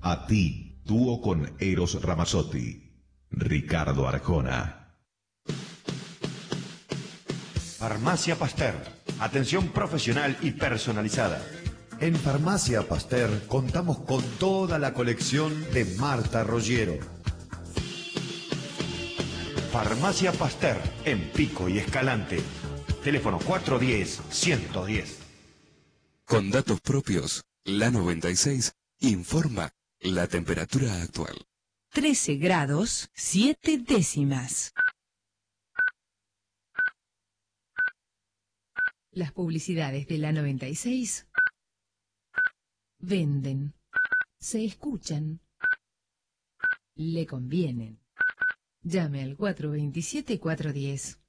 A ti, dúo con Eros Ramazzotti. Ricardo Arjona. Farmacia Pasteur. Atención profesional y personalizada. En Farmacia Pasteur contamos con toda la colección de Marta Roggiero. Farmacia Pasteur, en Pico y Escalante. Teléfono 410-110. Con datos propios, la 96 informa la temperatura actual. 13 grados, 7 décimas. Las publicidades de la 96 venden, se escuchan, le convienen. Llame al 427-410.